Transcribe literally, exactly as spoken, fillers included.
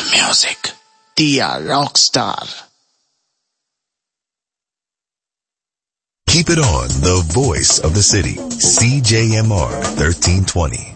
music. Tia Rockstar. Keep it on, the voice of the city. C J M R thirteen twenty.